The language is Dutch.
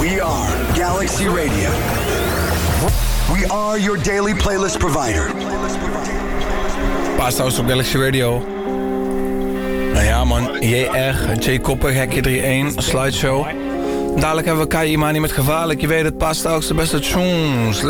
We are Galaxy Radio. We are your daily playlist provider. Paashuis op Galaxy Radio. Nou ja man, JR, J Koppig, Hekje 3-1, Slideshow. Dadelijk hebben we Kai Imani met Gevaarlijk. Je weet het, Paashuis de beste tunes.